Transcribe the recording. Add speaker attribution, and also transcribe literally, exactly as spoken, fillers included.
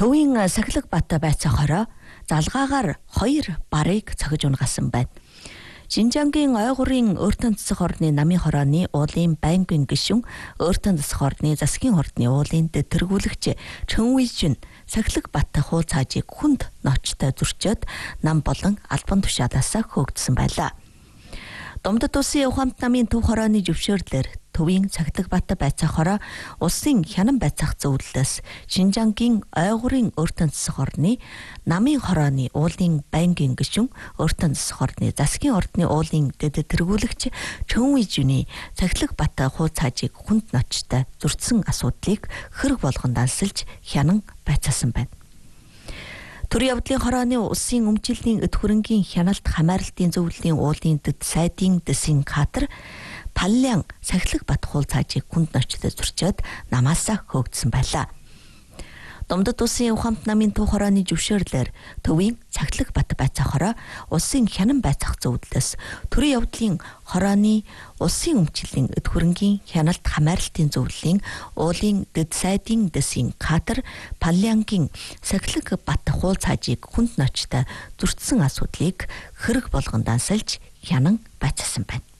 Speaker 1: Төвийн Сахилга Бат байцаахаараа залгаагаар хоёр барыг цохиж унгасан байна. Шинжангийн ойгурын Өөртөн засаг орны намын хорооны уулын байнгын гишүүн Өөртөн засаг орны засгийн ордны уулын дэд тэргүүлэгч Чөнвижин Сахилга Бат хуул цаажийг хүнд ноочтой зөрчөөд нам болон албан тушаалаас хөөгдсөн байлаа. Домдод улсын ухаамт намын төв хорооны зөвшөөрлөөр Төвийн Сахилга Бат байцаахаараа улсын хянан байцаах зөвлөлөөс Шинжангийн ойгурын Өөртөн засаг орны намын хорооны уулын байнгын гишүүн Өөртөн засаг орны засгийн ордны уулын дэд тэргүүлэгч Чөнвижиний Сахилга Бат хуул цаажийг хүнд ноочтой зөрчсөн асуудлыг хэрэг болгон дансалж хянан байцаасан байна. Төрийн явдлын хорооны улсын өмчлөлийн эд хөрөнгийн хяналт хамааралтын зөвлөлийн уулын дэд сайдын дэсийн хатар Паллян Сахилга Бат хуул цаажийг хүнд ноочтой зөрчөөд намаасаа хөөгдсөн байлаа. Домдод улсын ухаамт намын төв хорооны зөвшөөрлөөр Төвийн Сахилга Бат байцаахаараа улсын хянан байцаах зөвлөлөөс төрийн явдлын хорооны улсын өмчлөлийн эд хөрөнгийн хяналт хамааралтын зөвлөлийн уулын дэд сайдын дэсийн хатар Паллянгийн Сахилга Бат хуул цаажийг хүнд ноочтой зөрчсөн асуудлыг хэрэг болгон дансалж хянан байцаасан байна.